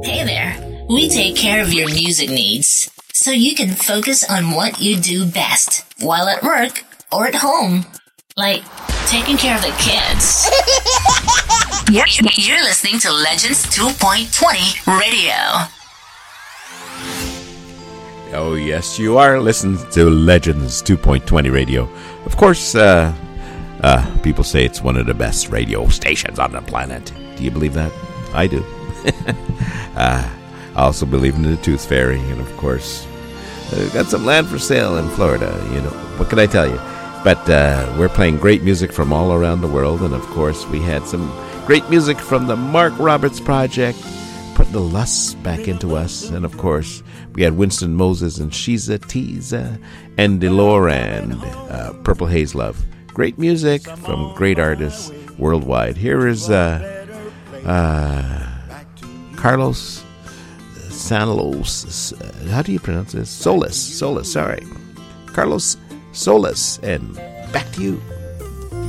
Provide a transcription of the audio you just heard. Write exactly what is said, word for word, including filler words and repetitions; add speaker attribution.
Speaker 1: Hey there. We take care of your music needs so you can focus on what you do best while at work or at home, like taking care of the kids. Yep, you're listening to Legends two point twenty Radio.
Speaker 2: Oh, yes, you are listening to Legends two point twenty Radio. Of course, uh, uh, people say it's one of the best radio stations on the planet. Do you believe that? I do. uh, I also believe in the Tooth Fairy, and of course, uh, got some land for sale in Florida. You know, what can I tell you? But uh, we're playing great music from all around the world, and of course, we had some great music from the Mark Roberts Project, putting the lust back into us, and of course, we had Winston Moses and She's a Teaser, and Delore and uh, Purple Haze Love. Great music from great artists worldwide. Here is uh, uh, Carlos Sanos. Uh, how do you pronounce this? Solis. Solis, sorry. Carlos Solis. And back to you.